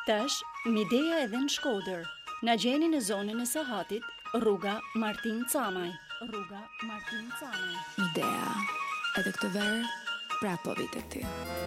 Tash, Midea edhe në Shkodër, na gjeni në zonën e Sahatit, rruga Martin Camaj. Midea, edhe këtë verë, prapo vite ty.